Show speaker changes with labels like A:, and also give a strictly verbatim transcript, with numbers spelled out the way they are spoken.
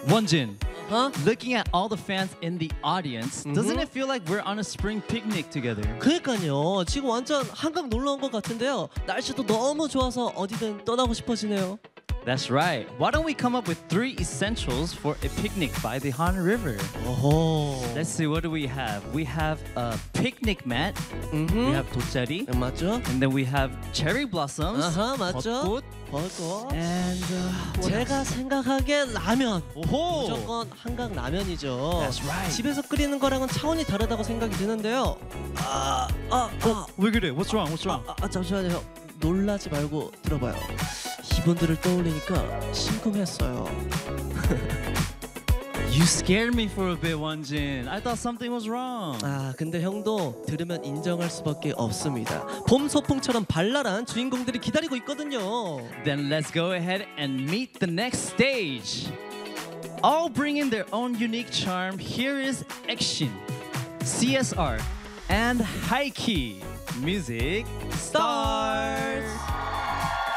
A: Wonjin,
B: Huh?
A: looking at all the fans in the audience, doesn't it feel like we're on a spring picnic together?
B: 그러니까요. 지금 완전 한강 놀러 온 것 같은데요. 날씨도 너무 좋아서 어디든 떠나고 싶어지네요.
A: That's right. Why don't we come up with three essentials for a picnic by the Han River?
B: 오호.
A: Let's see, what do we have? We have a picnic mat. We
B: 음.
A: have 돗자리.
B: 맞죠?
A: And then we have cherry blossoms.
B: 아하, 맞죠?
A: 벚꽃.
B: 버거.
A: And uh,
B: 제가 생각하기엔 라면.
A: 오호.
B: 무조건 한강 라면이죠.
A: That's right.
B: 집에서 끓이는 거랑은 차원이 다르다고 생각이 드는데요. 아, 아, 아,
A: 왜 그래? What's wrong? What's wrong?
B: 아, 아 잠시만요. 놀라지 말고 들어봐요. 이분들을 떠올리니까 심쿵했어요.
A: You scared me for a bit, Wonjin. I thought something was wrong.
B: 아, 근데 형도 들으면 인정할 수밖에 없습니다. 봄 소풍처럼 발랄한 주인공들이 기다리고 있거든요.
A: Then let's go ahead and meet the next stage. All bringing their own unique charm. Here is Action, C S R, and Haiki. Music start.